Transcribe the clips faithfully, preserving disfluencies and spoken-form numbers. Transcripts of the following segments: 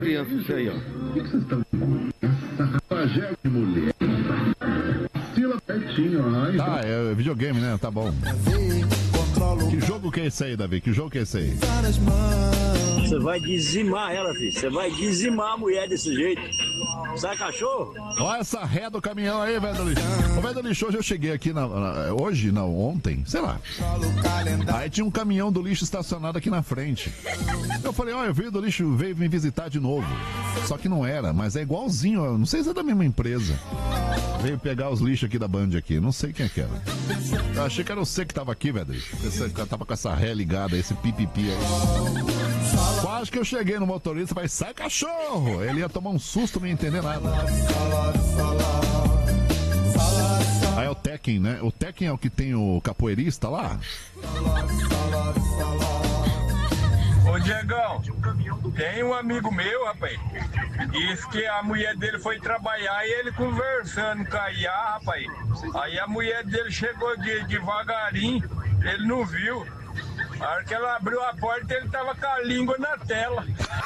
Criança, isso aí, ó. O que vocês estão com essa tragédia de mulher? Fila pertinho, ó. Tá, é videogame, né? Tá bom. Que jogo que é esse aí, Davi? Que jogo que é esse aí? Você vai dizimar ela, filho. Você vai dizimar a mulher desse jeito. Sai cachorro? Olha essa ré do caminhão aí, velho do lixo. Ô, velho do lixo, hoje eu cheguei aqui, na, na, hoje, não, ontem, sei lá. Aí tinha um caminhão do lixo estacionado aqui na frente. Eu falei, ó, eu vi do lixo, veio me visitar de novo. Só que não era, mas é igualzinho, eu não sei se é da mesma empresa. Veio pegar os lixos aqui da Band aqui, não sei quem é que era. Eu achei que era você que tava aqui, velho do lixo. Você tava com essa ré ligada, esse pipipi aí. Quase que eu cheguei no motorista e falei, sai cachorro! Ele ia tomar um susto, não ia entender nada. Aí é o Tekken, né? O Tekken é o que tem o capoeirista lá? Ô Diegão, tem um amigo meu, rapaz, disse que a mulher dele foi trabalhar e ele conversando com a I A, rapaz. Aí a mulher dele chegou de, devagarinho, ele não viu. A hora que ela abriu a porta, ele tava com a língua na tela.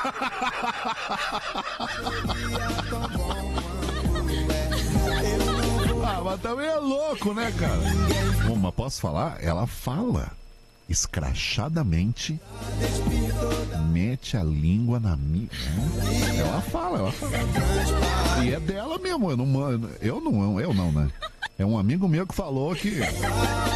Ah, mas também é louco, né, cara? Bom, mas posso falar? Ela fala escrachadamente, mete a língua na minha. Ela fala, ela fala. E é dela mesmo, eu não, eu não, eu não, né? É um amigo meu que falou que